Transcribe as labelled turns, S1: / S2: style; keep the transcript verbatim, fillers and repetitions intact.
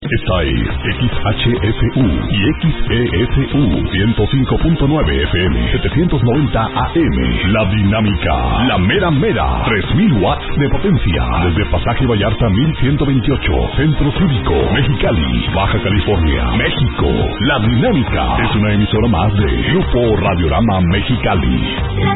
S1: Esta es X H F U y X E S U ciento cinco punto nueve F M, setecientos noventa A M. La Dinámica, la mera mera, tres mil watts de potencia. Desde Pasaje Vallarta mil ciento veintiocho, Centro Cívico, Mexicali, Baja California, México. La Dinámica es una emisora más de Grupo Radiorama Mexicali.